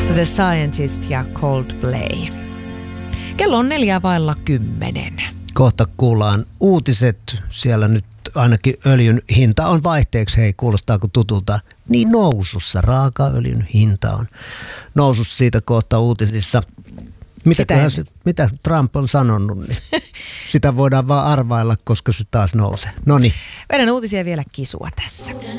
The Scientist ja Coldplay. Kello on 9:04. Kohta kuullaan uutiset. Siellä nyt ainakin öljyn hinta on vaihteeksi. Hei, kuulostaako tutulta? Niin nousussa. Raakaöljyn hinta on nousussa, siitä kohta uutisissa. Mitä Trump on sanonut, niin sitä voidaan vaan arvailla, koska se taas nousee. Noniin. Vedän uutisia vielä kisua tässä.